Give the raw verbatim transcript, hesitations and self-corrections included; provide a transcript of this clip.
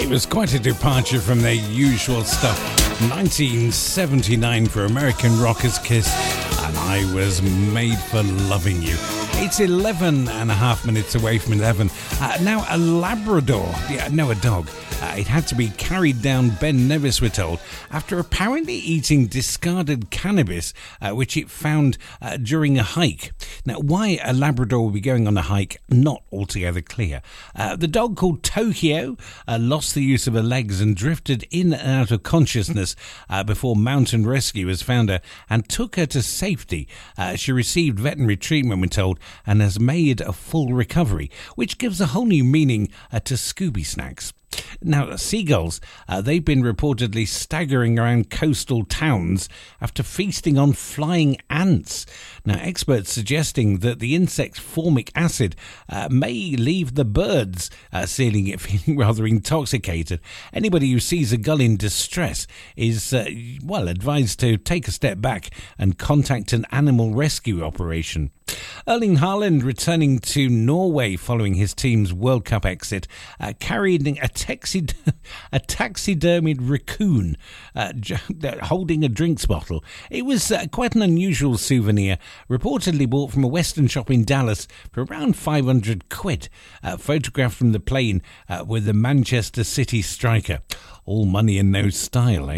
It was quite a departure from their usual stuff. nineteen seventy-nine for American rockers Kiss, and I Was Made for Loving You. It's eleven and a half minutes away from eleven. Uh, now a Labrador, yeah, no, a dog. Uh, it had to be carried down Ben Nevis, we're told, after apparently eating discarded cannabis, uh, which it found uh, during a hike. Now, why a Labrador would be going on a hike, not altogether clear. Uh, the dog, called Tokyo, uh, lost the use of her legs and drifted in and out of consciousness uh, before mountain rescuers found her and took her to safety. Uh, she received veterinary treatment, we're told, and has made a full recovery, which gives a whole new meaning uh, to Scooby Snacks. Now, seagulls, uh, they've been reportedly staggering around coastal towns after feasting on flying ants. Now, experts suggesting that the insect's formic acid uh, may leave the birds uh, seeing it feeling rather intoxicated. Anybody who sees a gull in distress is, uh, well, advised to take a step back and contact an animal rescue operation. Erling Haaland, returning to Norway following his team's World Cup exit, uh, carrying a, taxid- a taxidermied raccoon uh, j- holding a drinks bottle. It was uh, quite an unusual souvenir, reportedly bought from a Western shop in Dallas for around five hundred quid. Uh, photographed from the plane uh, with the Manchester City striker. All money and no style, eh?